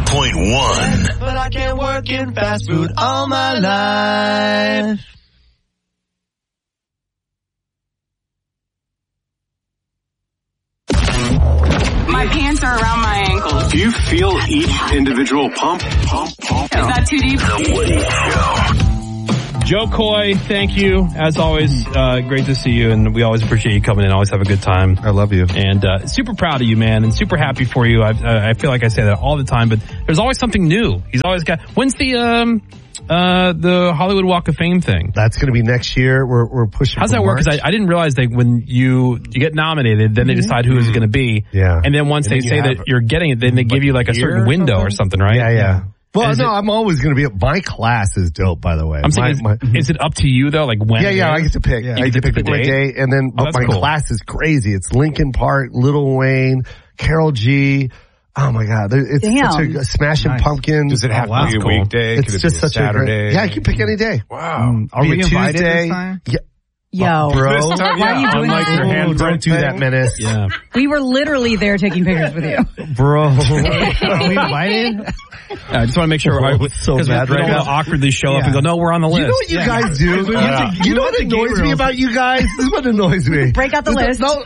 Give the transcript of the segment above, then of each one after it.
98.1. But I can't work in fast food all my life. My pants are around my ankles. Do you feel each individual pump? Is that too deep? The Woody Show. Joe Coy, thank you. As always, great to see you, and we always appreciate you coming in. Always have a good time. I love you. And super proud of you, man, and super happy for you. I feel like I say that all the time, but there's always something new. He's always got... When's the Hollywood Walk of Fame thing? That's going to be next year. We're pushing. How's that work? Because I didn't realize that when you get nominated, then they decide who it's going to be. Yeah. And then once they say that you're getting it, then they give you like a certain window or something, right? Yeah. Well, no, I'm always going to be... My class is dope, by the way. I'm saying, is it up to you, though? Like when? Yeah, I get to pick. I get to pick my day. And then, but my class is crazy. It's Linkin Park, Lil Wayne, Karol G. Oh my God. It's such a Smashing Pumpkins. Does it have to be a weekday? It's just such Saturday. Yeah, you can pick any day. Wow. Are we invited this time? Yeah. Yo, bro. Why are you doing that? Don't do that, Menace. Yeah. We were literally there taking pictures with you. Bro. Are we invited? I just want to make sure so bad we don't now. awkwardly show up and go, no, we're on the list. You know what you guys do? You know what annoys me about you guys? This is what annoys me. Break out the list. No.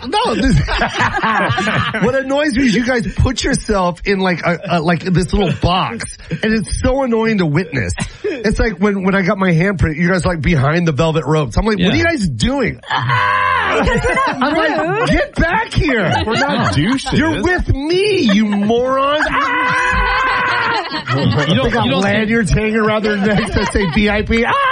What annoys me is you guys put yourself in like this little box, and it's so annoying to witness. It's like when I got my handprint, you guys are like behind the velvet ropes. I'm like, what are you guys doing? I'm like, get back here. We're not douches. You're with me, you morons. You don't lanyards hanging around their necks that say VIP.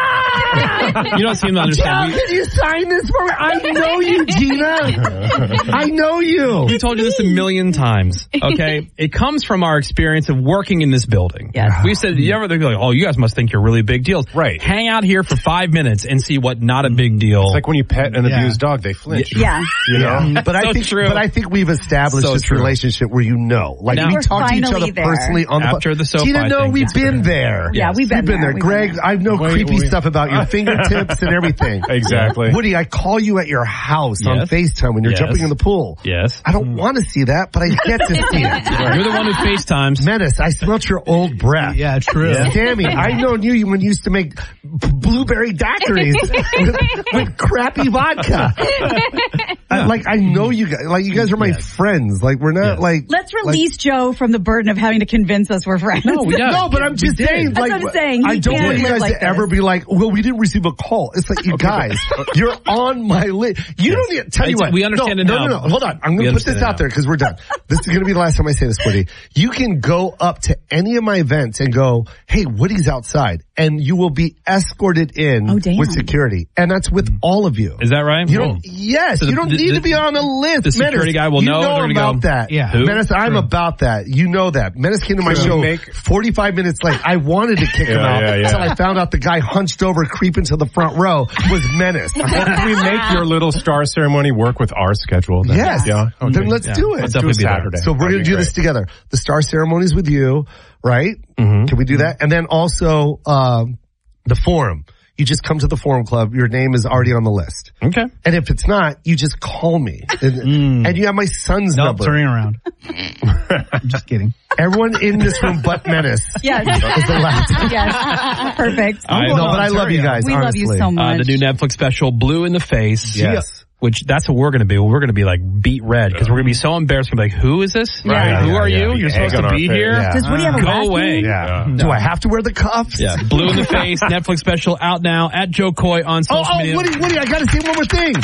You don't seem to understand. Can you sign this for me? I know you, Gina. I know you. We told you this a million times, okay? It comes from our experience of working in this building. Yes. We said, they're like, oh, you guys must think you're really big deals. Right. Hang out here for 5 minutes and see what not a big deal. It's like when you pet an abused dog, they flinch. Yeah. You know? But I think we've established this relationship where like now, we talk to each other personally on after the soap. Gina, no, we've been there. Yeah, we've been there. Greg, I know creepy stuff about your fingertips and everything. Exactly. Woody, I call you at your house on FaceTime when you're jumping in the pool. Yes. I don't want to see that, but I get to see it. You're the one who FaceTimes. Menace, I smelt your old breath. Yeah, true. Sammy, I've known you when you used to make blueberry daiquiris with crappy vodka. I know you guys. Like, you guys are my friends. Like, we're not like... Let's release Joe from the burden of having to convince us we're friends. No, but I'm just saying. That's what I'm saying. I don't want you guys to ever be like, well, we didn't receive a call. It's like, you guys, you're on my list. You don't need... Tell you what. We understand it now. No. Hold on. I'm going to put this out there because we're done. This is going to be the last time I say this, Woody. You can go up to any of my events and go, hey, Woody's outside. And you will be escorted in with security. And that's with all of you. Is that right? Yes. So you don't need to be on a list. The security guy will know. You know about that. Yeah. Menace, I'm about that. You know that. Menace came to my show 45 minutes late. I wanted to kick him out until I found out the guy hunched over creeping to the front row was Menace. Can we make your little star ceremony work with our schedule? Then? Yes. Yeah. Okay. Then let's do it. Let's definitely be Saturday. So we're going to do this together. The star ceremony is with you, right? Mm-hmm. Can we do that? And then also the forum. You just come to the Forum Club. Your name is already on the list. Okay. And if it's not, you just call me. And you have my son's number. Turning around. I'm just kidding. Everyone in this room but Menace. Yes. Is allowed to. Yes. Perfect. But I love you guys, We honestly. love you so much. The new Netflix special, Blue in the Face. Yes. Which, that's what we're going to be. We're going to be like beat red because we're going to be so embarrassed. We're going to be like, who is this? Yeah. Who are you? You're supposed to be here? Yeah. Does Woody have a Go last away. name? Yeah. Do I have to wear the cuffs? Yeah. Blue in the Face, Netflix special out now at Joe Coy on social media. Woody, I got to say one more thing.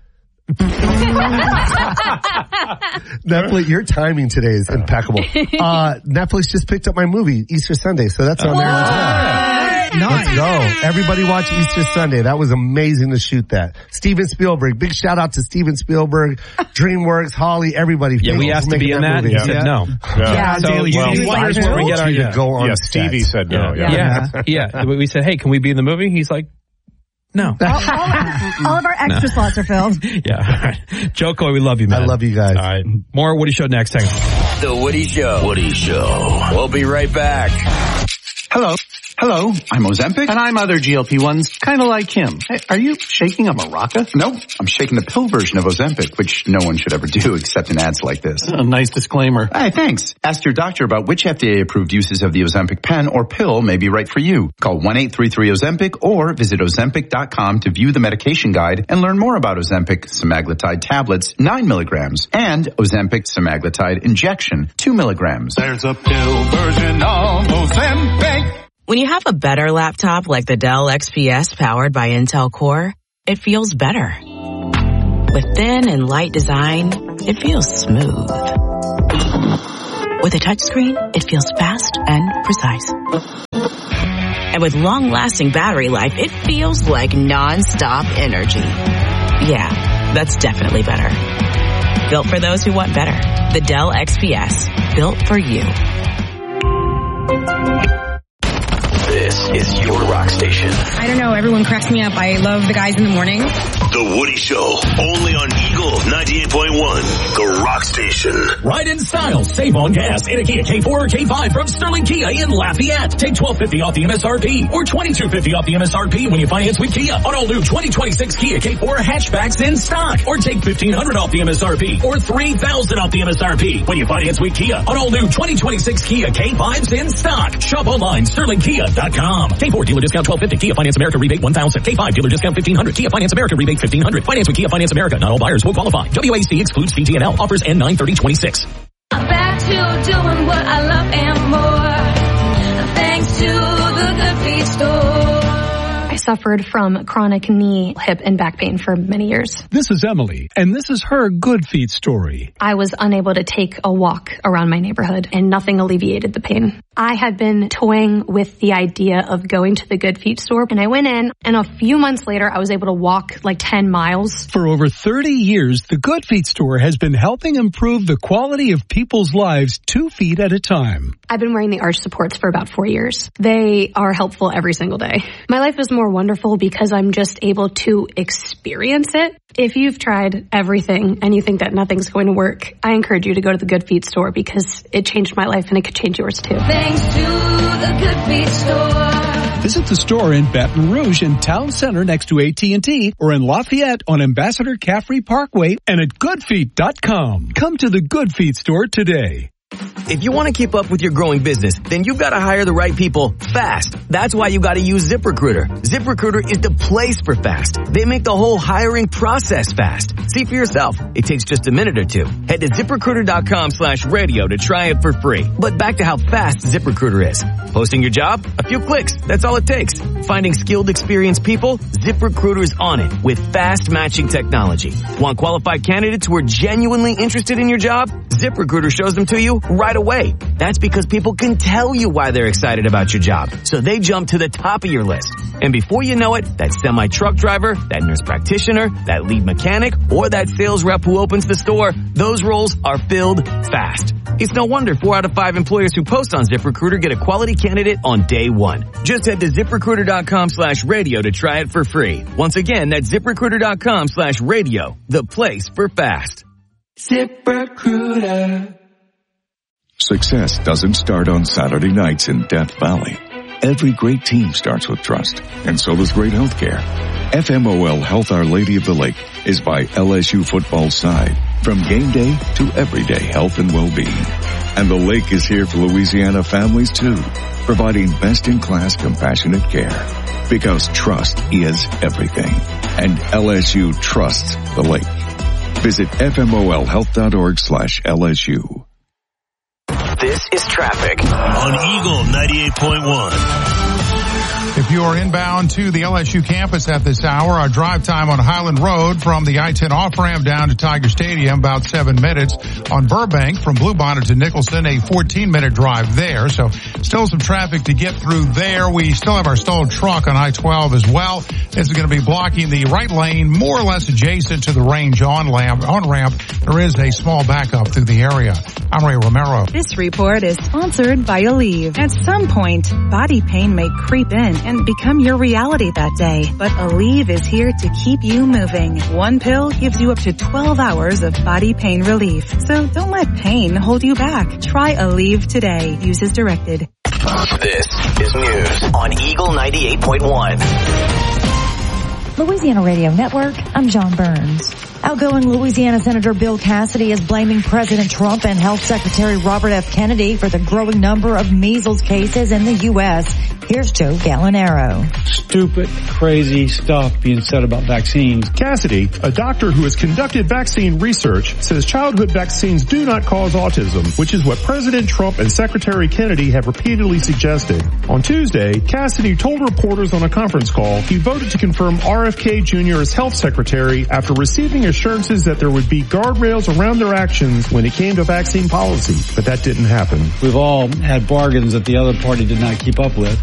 Netflix, your timing today is impeccable. Netflix just picked up my movie, Easter Sunday, so that's on there as well. Nice. Let's go. Everybody watch Easter Sunday. That was amazing to shoot that. Steven Spielberg. Big shout out to Steven Spielberg, DreamWorks, Holly, everybody. Yeah, we asked to be in that. He said no. Yeah. So, Daily well, Stevie. here's where we get our, go on set. Stevie said no. Yeah. We said, hey, can we be in the movie? He's like, no. All of our extra slots are filled. Yeah. All right. Joe Coy, we love you, man. I love you guys. All right. More Woody Show next. Hang on. The Woody Show. Woody Show. We'll be right back. Hello. Hello, I'm Ozempic. And I'm other GLP-1s, kind of like him. Hey, are you shaking a maraca? Nope, I'm shaking the pill version of Ozempic, which no one should ever do except in ads like this. A nice disclaimer. Hey, thanks. Ask your doctor about which FDA-approved uses of the Ozempic pen or pill may be right for you. Call 1-833-OZEMPIC or visit Ozempic.com to view the medication guide and learn more about Ozempic semaglutide tablets, 9 milligrams, and Ozempic semaglutide injection, 2 milligrams. There's a pill version of Ozempic. When you have a better laptop like the Dell XPS powered by Intel Core, it feels better. With thin and light design, it feels smooth. With a touchscreen, it feels fast and precise. And with long-lasting battery life, it feels like non-stop energy. Yeah, that's definitely better. Built for those who want better. The Dell XPS. Built for you. This is your rock station. I don't know, everyone cracks me up. I love the guys in the morning. The Woody Show, only on Eagle 98.1, the rock station. Ride in style, save on gas in a Kia K4 or K5 from Sterling Kia in Lafayette. Take $1,250 off the MSRP or $2,250 off the MSRP when you finance with Kia on all new 2026 Kia K4 hatchbacks in stock. Or take $1,500 off the MSRP or $3,000 off the MSRP when you finance with Kia on all new 2026 Kia K5s in stock. Shop online, SterlingKia.com. K4 dealer discount $1,250. Kia Finance America rebate $1,000. K5 dealer discount $1,500. Kia Finance America rebate $1,500. Finance with Kia Finance America. Not all buyers will qualify. WAC excludes CT&L. Offers end 9/30/26. Back to doing what I love and more. Thanks to the Good Feet store. I suffered from chronic knee, hip, and back pain for many years. This is Emily, and this is her Good Feet story. I was unable to take a walk around my neighborhood, and nothing alleviated the pain. I had been toying with the idea of going to the Good Feet store, and I went in, and a few months later, I was able to walk like 10 miles. For over 30 years, the Good Feet store has been helping improve the quality of people's lives 2 feet at a time. I've been wearing the arch supports for about 4 years. They are helpful every single day. My life is more wonderful because I'm just able to experience it. If you've tried everything and you think that nothing's going to work, I encourage you to go to the Good Feet store because it changed my life and it could change yours too. Thanks to the Good Feet store. Visit the store in Baton Rouge in Town Center next to AT&T or in Lafayette on Ambassador Caffrey Parkway and at goodfeet.com. Come to the Good Feet store today. If you want to keep up with your growing business, then you've got to hire the right people fast. That's why you got to use ZipRecruiter. ZipRecruiter is the place for fast. They make the whole hiring process fast. See for yourself. It takes just a minute or two. Head to ZipRecruiter.com/radio to try it for free. But back to how fast ZipRecruiter is. Posting your job? A few clicks. That's all it takes. Finding skilled, experienced people? ZipRecruiter is on it with fast matching technology. Want qualified candidates who are genuinely interested in your job? ZipRecruiter shows them to you right away. That's because people can tell you why they're excited about your job. So they jump to the top of your list. And before you know it, that semi-truck driver, that nurse practitioner, that lead mechanic, or that sales rep who opens the store, those roles are filled fast. It's no wonder 4 out of 5 employers who post on ZipRecruiter get a quality candidate on day one. Just head to ZipRecruiter.com/radio to try it for free. Once again, that's ZipRecruiter.com/radio, the place for fast. ZipRecruiter. Success doesn't start on Saturday nights in Death Valley. Every great team starts with trust, and so does great healthcare. FMOL Health Our Lady of the Lake is by LSU football's side, from game day to everyday health and well-being. And the lake is here for Louisiana families too, providing best-in-class compassionate care. Because trust is everything, and LSU trusts the lake. Visit fmolhealth.org/LSU. This is traffic on Eagle 98.1. If you are inbound to the LSU campus at this hour, our drive time on Highland Road from the I-10 off-ramp down to Tiger Stadium, about 7 minutes. On Burbank from Bluebonnet to Nicholson, a 14-minute drive there. So still some traffic to get through there. We still have our stalled truck on I-12 as well. This is going to be blocking the right lane, more or less adjacent to the range on-ramp. There is a small backup through the area. I'm Ray Romero. This report is sponsored by Aleve. At some point, body pain may creep in and become your reality that day. But Aleve is here to keep you moving. One pill gives you up to 12 hours of body pain relief. So don't let pain hold you back. Try Aleve today. Use as directed. This is news on Eagle 98.1. Louisiana Radio Network, I'm John Burns. Outgoing Louisiana Senator Bill Cassidy is blaming President Trump and Health Secretary Robert F. Kennedy for the growing number of measles cases in the U.S. Here's Joe Gallinaro. Stupid, crazy stuff being said about vaccines. Cassidy, a doctor who has conducted vaccine research, says childhood vaccines do not cause autism, which is what President Trump and Secretary Kennedy have repeatedly suggested. On Tuesday, Cassidy told reporters on a conference call he voted to confirm RFK Jr. as health secretary after receiving assurances that there would be guardrails around their actions when it came to vaccine policy, but that didn't happen. We've all had bargains that the other party did not keep up with.